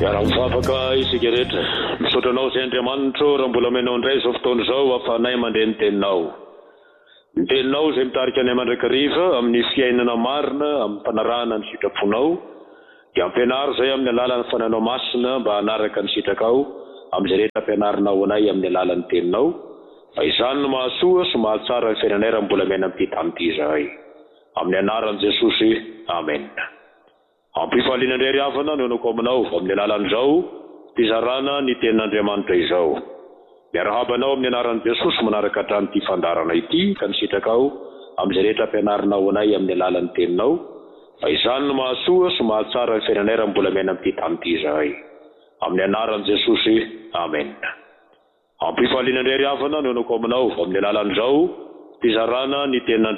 Miara-mifafaka isika rehetra. Misaotra anao izay Andriamanitra raha mbola omenao indray izao fotoana izao ahafahanay mandeha ny teninao. Ny teninao izay mitarika anay mandrakariva amin'ny fiainana marina, amin'ny fanarahana ny sitraponao, dia ampianaro izay amin'ny alalan'ny fananao masina mba hanaraka ny sitrakao amin'izay rehetra ampianarinao anay amin'ny alalan'ny teninao. Fa izany no mahasoa sy mahatsara ny fiainanay raha mbola mena amin'ity tany ity izahay. Amin'ny anaran'i Jesosy, amen. Ampifaliana indray ry havana no anako aminao amin'ny alalan'izao fizarana ny tenin'Andriamanitra izao. Miarahabanao amin'ny anaran'i Jesosy manaraka hatramin'ity fandarana ity ka ny sitrakao amin'izay rehetra ampianarinao anay amin'ny alalan'ny teninao. Fa izany no mahasoa sy mahatsara ny fiainanay raha mbola mena amin'ity tany ity izahay. Amin'ny anaran'i Jesosy, amen. Ampifaliana indray ry havana no anako aminao amin'ny alalan'izao fizarana ny tenin'Andriamanitra.